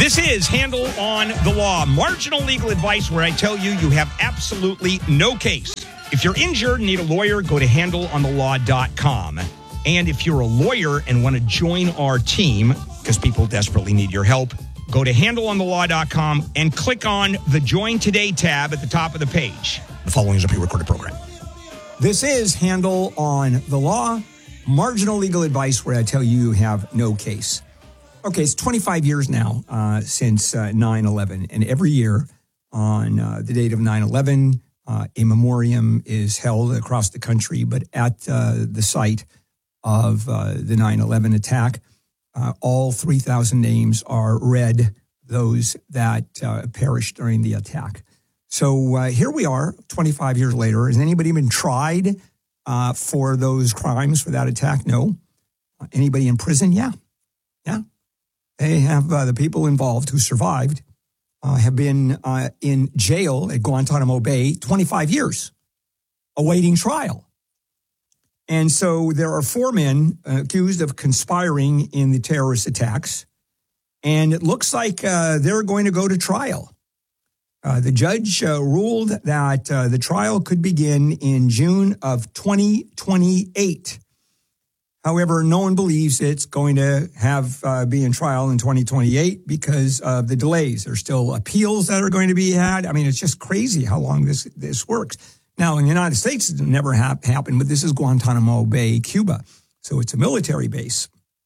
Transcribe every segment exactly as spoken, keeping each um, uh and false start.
This is Handle on the Law, marginal legal advice where I tell you you have absolutely no case. If you're injured and need a lawyer, go to handle on the law dot com. And if you're a lawyer and want to join our team, because people desperately need your help, go to handle on the law dot com and click on the Join Today tab at the top of the page. The following is a pre-recorded program. This is Handle on the Law, marginal legal advice where I tell you you have no case. Okay, it's twenty-five years now uh, since uh, nine eleven, and every year on uh, the date of nine eleven, uh, a memoriam is held across the country, but at uh, the site of uh, the nine eleven attack, uh, all three thousand names are read, those that uh, perished during the attack. So uh, here we are, twenty-five years later. Has anybody been tried uh, for those crimes, for that attack? No. Uh, anybody in prison? Yeah. Yeah. They have uh, the people involved who survived uh, have been uh, in jail at Guantanamo Bay twenty-five years, awaiting trial. And so there are four men uh, accused of conspiring in the terrorist attacks, and it looks like uh, they're going to go to trial. Uh, the judge uh, ruled that uh, the trial could begin in June of twenty twenty-eight. However, no one believes it's going to have uh, be in trial in twenty twenty-eight because of the delays. There's still appeals that are going to be had. I mean, it's just crazy how long this this works. Now, in the United States, it never ha- happened, but this is Guantanamo Bay, Cuba. So it's a military base.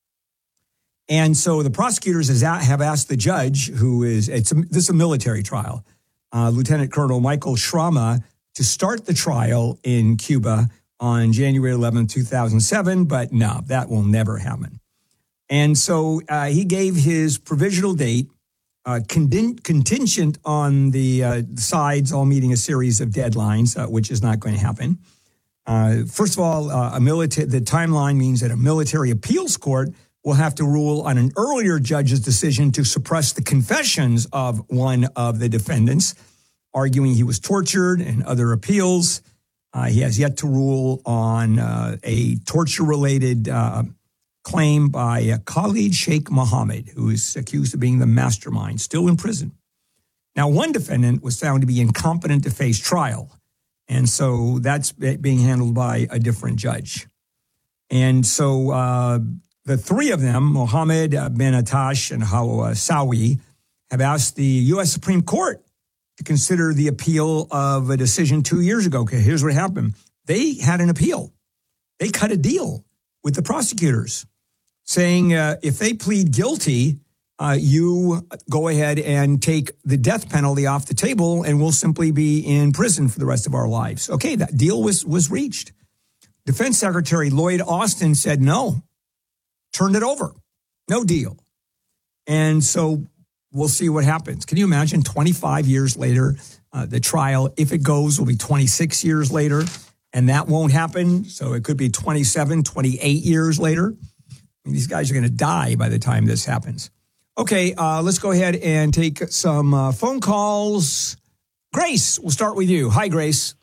And so the prosecutors has a- have asked the judge, who is, it's a, this is a military trial, uh, Lieutenant Colonel Michael Shrama, to start the trial in Cuba on January eleventh, two thousand seven, but no, that will never happen. And so uh, he gave his provisional date, uh, contin- contingent on the uh, sides all meeting a series of deadlines, uh, which is not going to happen. Uh, first of all, uh, a milita- the timeline means that a military appeals court will have to rule on an earlier judge's decision to suppress the confessions of one of the defendants, arguing he was tortured, and other appeals. Uh, he has yet to rule on uh, a torture-related uh, claim by uh, Khalid Sheikh Mohammed, who is accused of being the mastermind, still in prison. Now, one defendant was found to be incompetent to face trial, and so that's being handled by a different judge. And so uh, the three of them, Mohammed, uh, Ben Attash, and Hawsawi, have asked the U S Supreme Court to consider the appeal of a decision two years ago. Okay, here's what happened. They had an appeal. They cut a deal with the prosecutors saying uh, if they plead guilty, uh, you go ahead and take the death penalty off the table and we'll simply be in prison for the rest of our lives. Okay, that deal was, was reached. Defense Secretary Lloyd Austin said no, turned it over, no deal. And so we'll see what happens. Can you imagine twenty-five years later, uh, the trial, if it goes, will be twenty-six years later, and that won't happen. So it could be twenty-seven, twenty-eight years later. I mean, these guys are going to die by the time this happens. Okay, uh, let's go ahead and take some uh, phone calls. Grace, we'll start with you. Hi, Grace.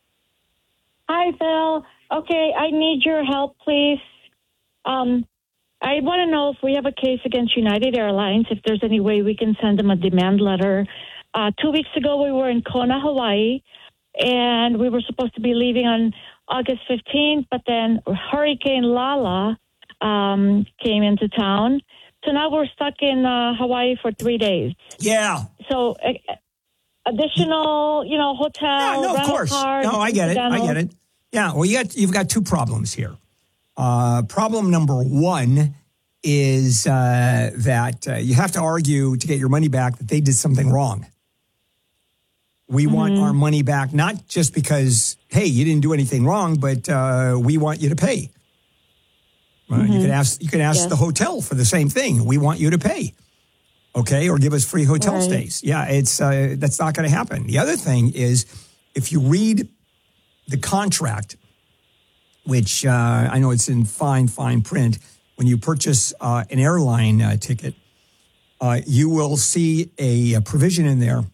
Hi, Phil. Okay, I need your help, please. Um, I want to know if we have a case against United Airlines, if there's any way we can send them a demand letter. Uh, two weeks ago, we were in Kona, Hawaii, and we were supposed to be leaving on August fifteenth, but then Hurricane Lala um, came into town. So now we're stuck in uh, Hawaii for three days. Yeah. So uh, additional, you know, hotel, yeah, no, rental of course. car. No, I get it. I get it. Yeah, well, you got, you've got two problems here. Uh, problem number one is uh, that uh, you have to argue to get your money back that they did something wrong. We mm-hmm. want our money back, not just because, hey, you didn't do anything wrong, but uh, we want you to pay. Uh, mm-hmm. You can ask you can ask yes. the hotel for the same thing. We want you to pay, okay, or give us free hotel right. stays. Yeah, it's uh, that's not going to happen. The other thing is, if you read the contract, which uh, I know it's in fine, fine print, when you purchase uh, an airline uh, ticket, uh, you will see a, a provision in there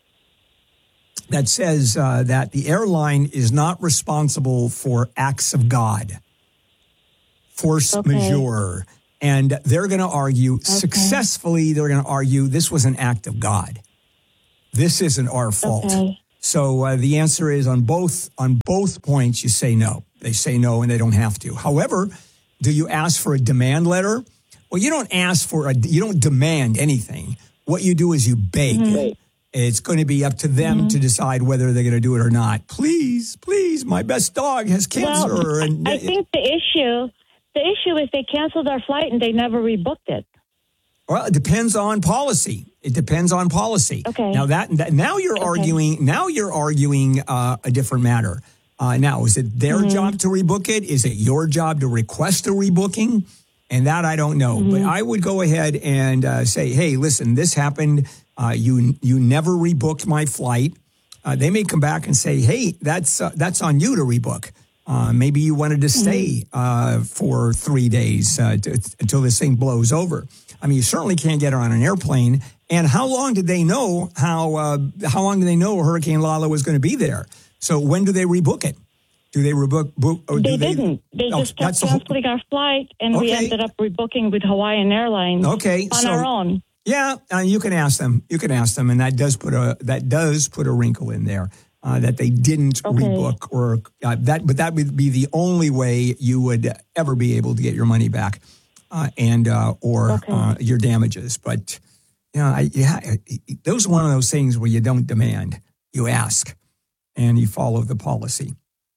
that says uh, that the airline is not responsible for acts of God, force okay. majeure, And they're going to argue okay. successfully, they're going to argue this was an act of God. This isn't our fault. Okay. So uh, the answer is on both on both points, you say no. They say no and they don't have to. However, do you ask for a demand letter? Well, you don't ask for a, you don't demand anything. What you do is you beg. Mm-hmm. It's going to be up to them mm-hmm. to decide whether they're going to do it or not. Please, please, my best dog has cancer. Well, and I think the issue, the issue is they canceled our flight and they never rebooked it. Well, it depends on policy. It depends on policy. Okay. Now that, that now you're okay. arguing. Now you're arguing uh, a different matter. Uh, now, is it their mm-hmm. job to rebook it? Is it your job to request a rebooking? And that I don't know. Mm-hmm. But I would go ahead and uh, say, hey, listen, this happened. Uh, you you never rebooked my flight. Uh, they may come back and say, hey, that's uh, that's on you to rebook. Uh, maybe you wanted to stay uh, for three days uh, to, until this thing blows over. I mean, you certainly can't get her on an airplane. And how long did they know how uh, how long did they know Hurricane Lala was going to be there? So when do they rebook it? Do they rebook? Book, or they, do they didn't. They oh, just kept canceling whole... our flight, and okay. we ended up rebooking with Hawaiian Airlines okay, on so, our own. Yeah, uh, you can ask them. You can ask them, and that does put a that does put a wrinkle in there uh, that they didn't okay. rebook or uh, that. But that would be the only way you would ever be able to get your money back uh, and uh, or okay. uh, your damages. But you know, I, yeah, those are one of those things where you don't demand, you ask, and you follow the policy.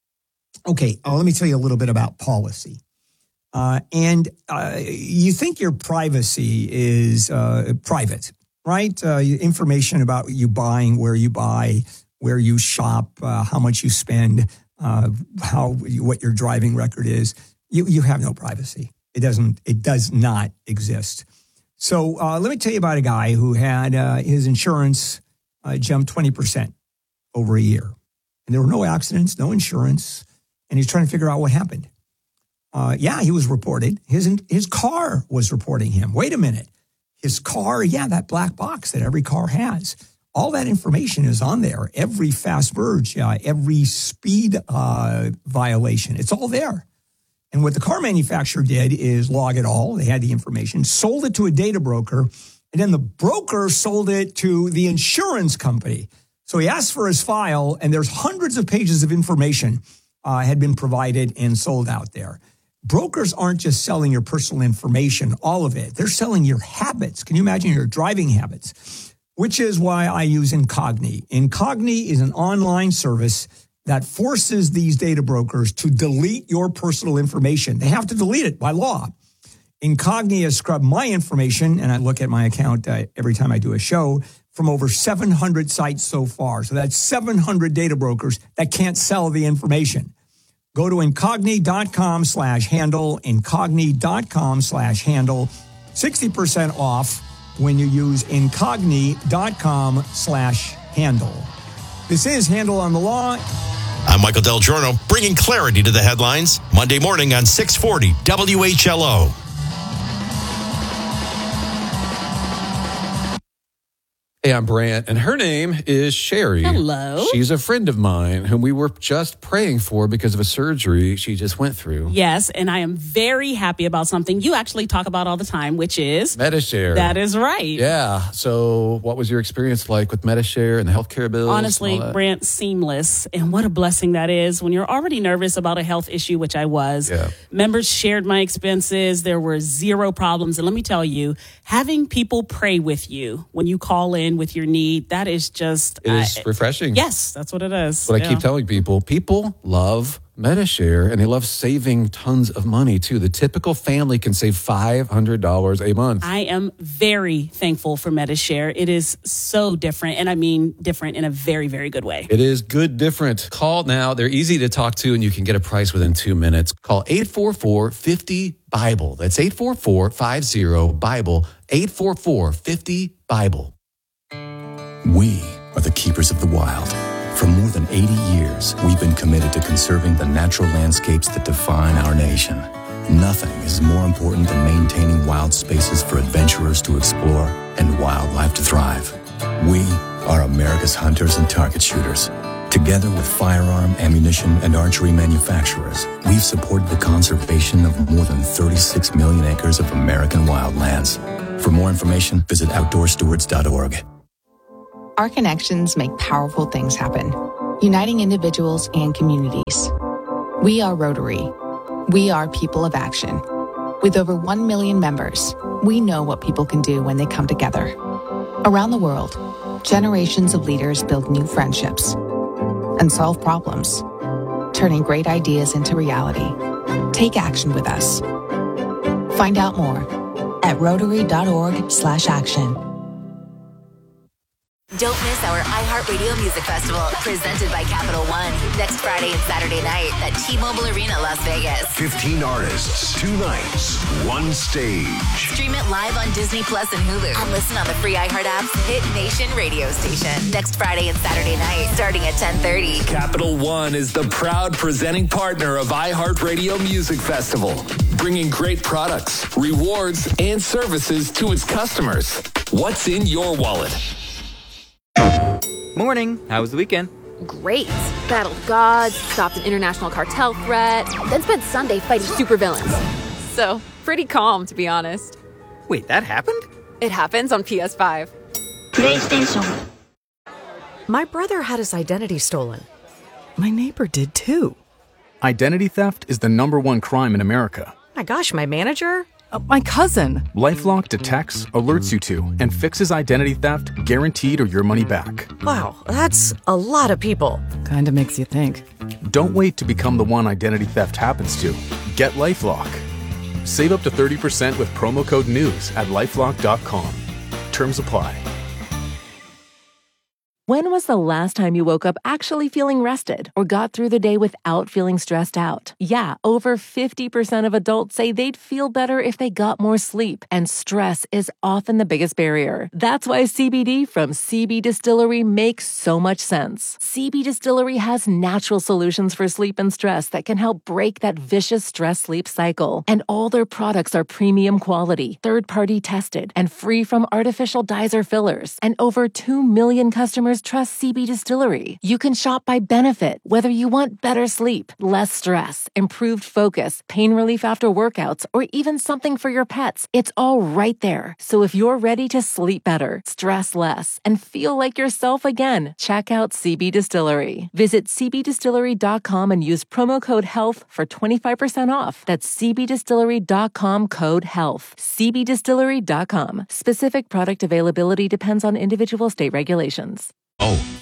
Okay, uh, let me tell you a little bit about policy. Uh, and uh, you think your privacy is uh, private, right? Uh, information about you buying, where you buy, where you shop, uh, how much you spend, uh, how what your driving record is. You you have no privacy. It doesn't. It does not exist. So uh, let me tell you about a guy who had uh, his insurance uh, jump twenty percent over a year, and there were no accidents, no insurance, and he's trying to figure out what happened. Uh, yeah, he was reported. His his car was reporting him. Wait a minute. His car, yeah, that black box that every car has. All that information is on there. Every fast merge, uh, every speed uh, violation, it's all there. And what the car manufacturer did is log it all. They had the information, sold it to a data broker, and then the broker sold it to the insurance company. So he asked for his file, and there's hundreds of pages of information uh, had been provided and sold out there. Brokers aren't just selling your personal information, all of it. They're selling your habits. Can you imagine your driving habits? Which is why I use Incogni. Incogni is an online service that forces these data brokers to delete your personal information. They have to delete it by law. Incogni has scrubbed my information, and I look at my account uh, every time I do a show, from over seven hundred sites so far. So that's seven hundred data brokers that can't sell the information. Go to incogni.com slash handle, incogni.com slash handle, sixty percent off when you use incogni.com slash handle. This is Handle on the Law. I'm Michael Del Giorno, bringing clarity to the headlines, Monday morning on six forty W H L O. Hey, I'm Brant, and her name is Sherry. Hello. She's a friend of mine whom we were just praying for because of a surgery she just went through. Yes, and I am very happy about something you actually talk about all the time, which is... Medi-Share. That is right. Yeah. So what was your experience like with Medi-Share and the healthcare bills? Honestly, Brant, seamless. And what a blessing that is when you're already nervous about a health issue, which I was. Yeah. Members shared my expenses. There were zero problems. And let me tell you, having people pray with you when you call in with your need, that is just... It is uh, refreshing. Yes, that's what it is. What yeah. I keep telling people, people love Medi-Share, and they love saving tons of money, too. The typical family can save five hundred dollars a month. I am very thankful for Medi-Share. It is so different, and I mean different in a very, very good way. It is good different. Call now. They're easy to talk to, and you can get a price within two minutes. Call eight four four, five zero, Bible. That's eight four four, five zero, Bible, eight four four, five zero, Bible. We are the keepers of the wild. For more than eighty years, we've been committed to conserving the natural landscapes that define our nation. Nothing is more important than maintaining wild spaces for adventurers to explore and wildlife to thrive. We are America's hunters and target shooters, Together with firearm, ammunition, and archery manufacturers, we've supported the conservation of more than thirty-six million acres of American wildlands. For more information, visit outdoor stewards dot org. Our connections make powerful things happen, uniting individuals and communities. We are Rotary. We are people of action. With over one million members, we know what people can do when they come together. Around the world, generations of leaders build new friendships and solve problems, turning great ideas into reality. Take action with us. Find out more at rotary.org slash action. Don't miss our iHeartRadio Music Festival, presented by Capital One, next Friday and Saturday night at T-Mobile Arena, Las Vegas. fifteen artists, two nights, one stage. Stream it live on Disney Plus and Hulu, and listen on the free iHeart app's Hit Nation radio station. Next Friday and Saturday night, starting at ten thirty. Capital One is the proud presenting partner of iHeartRadio Music Festival, bringing great products, rewards, and services to its customers. What's in your wallet? Morning. How was the weekend? Great. Battled gods, stopped an international cartel threat, then spent Sunday fighting supervillains. So, pretty calm, to be honest. Wait, that happened? It happens on P S five. PlayStation. My brother had his identity stolen. My neighbor did too. Identity theft is the number one crime in America. My gosh, my manager? Uh, my cousin. LifeLock detects, alerts you to, and fixes identity theft guaranteed or your money back. Wow, that's a lot of people. Kinda makes you think. Don't wait to become the one identity theft happens to. Get LifeLock. Save up to thirty percent with promo code NEWS at lifelock dot com. Terms apply. When was the last time you woke up actually feeling rested or got through the day without feeling stressed out? Yeah, over fifty percent of adults say they'd feel better if they got more sleep, and stress is often the biggest barrier. That's why C B D from C B Distillery makes so much sense. C B Distillery has natural solutions for sleep and stress that can help break that vicious stress-sleep cycle. And all their products are premium quality, third-party tested, and free from artificial dyes or fillers. And over two million customers trust C B Distillery. You can shop by benefit, whether you want better sleep, less stress, improved focus, pain relief after workouts, or even something for your pets. It's all right there. So if you're ready to sleep better, stress less, and feel like yourself again, check out C B Distillery. Visit c b distillery dot com and use promo code HEALTH for twenty-five percent off. That's c b distillery dot com code HEALTH. c b distillery dot com. Specific product availability depends on individual state regulations. Oh,